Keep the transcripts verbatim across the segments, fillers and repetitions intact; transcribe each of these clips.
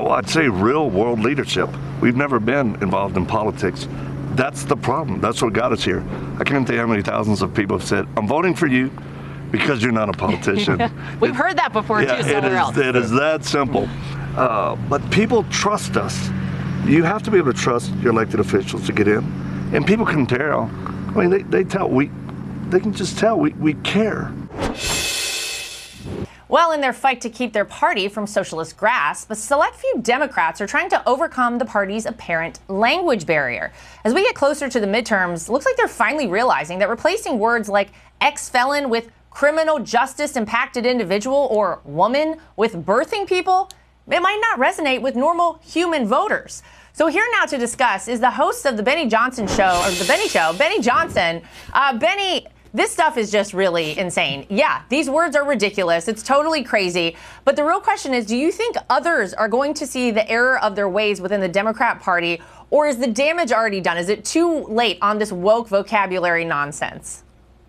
well, I'd say real world leadership. We've never been involved in politics. That's the problem. That's what got us here. I can't tell you how many thousands of people have said, I'm voting for you because you're not a politician. We've it, heard that before, yeah, too, somewhere it is, else. It is that simple. Uh, but people trust us. You have to be able to trust your elected officials to get in. And people can tell. I mean, they, they tell, we, they can just tell we, we care. Well, in their fight to keep their party from socialist grasp, a select few Democrats are trying to overcome the party's apparent language barrier. As we get closer to the midterms, it looks like they're finally realizing that replacing words like ex-felon with criminal justice impacted individual or woman with birthing people, it might not resonate with normal human voters. So here now to discuss is the host of the Benny Johnson Show, or the Benny Show, Benny Johnson. Uh, Benny, this stuff is just really insane. Yeah, these words are ridiculous. It's totally crazy. But the real question is, do you think others are going to see the error of their ways within the Democrat Party, or is the damage already done? Is it too late on this woke vocabulary nonsense?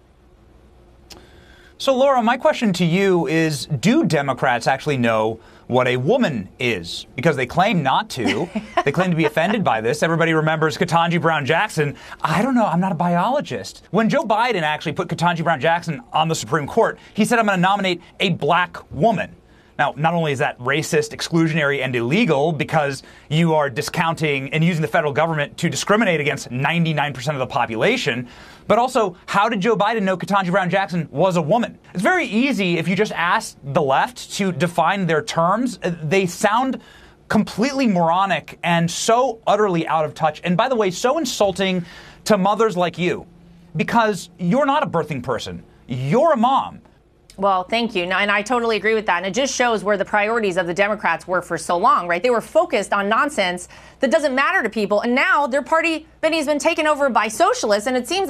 So, Laura, my question to you is, do Democrats actually know what a woman is? Because they claim not to. They claim to be offended by this. Everybody remembers Ketanji Brown Jackson. I don't know. I'm not a biologist. When Joe Biden actually put Ketanji Brown Jackson on the Supreme Court, he said, I'm going to nominate a black woman. Now, not only is that racist, exclusionary, and illegal because you are discounting and using the federal government to discriminate against ninety-nine percent of the population, but also, how did Joe Biden know Ketanji Brown Jackson was a woman? It's very easy if you just ask the left to define their terms. They sound completely moronic and so utterly out of touch. And by the way, so insulting to mothers like you, because you're not a birthing person. You're a mom. Well, thank you. No, and I totally agree with that. And it just shows where the priorities of the Democrats were for so long, right? They were focused on nonsense that doesn't matter to people. And now their party, Benny, has been taken over by socialists. And it seems